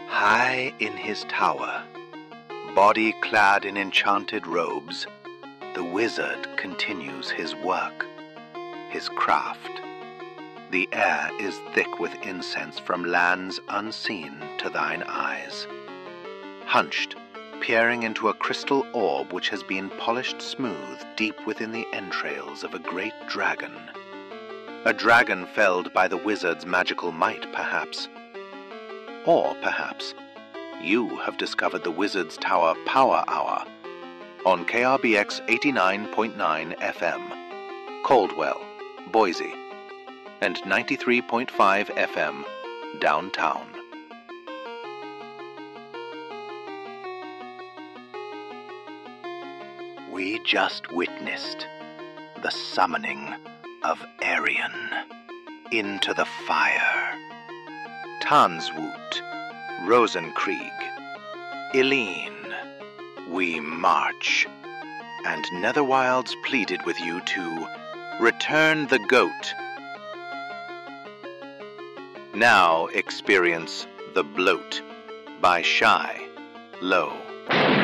High in his tower, body clad in enchanted robes, the wizard continues his work, his craft. The air is thick with incense from lands unseen to thine eyes. Hunched, peering into a crystal orb which has been polished smooth deep within the entrails of a great dragon. A dragon felled by the wizard's magical might, perhaps. Or perhaps you have discovered the Wizard's Tower Power Hour on KRBX 89.9 FM, Caldwell, Boise, and 93.5 FM, downtown. We just witnessed the summoning of Arian into the fire. Tanswoot, Rosenkrieg, Eileen, we march. And Netherwilds pleaded with you to return the goat. Now experience The Bloat by Shy Low.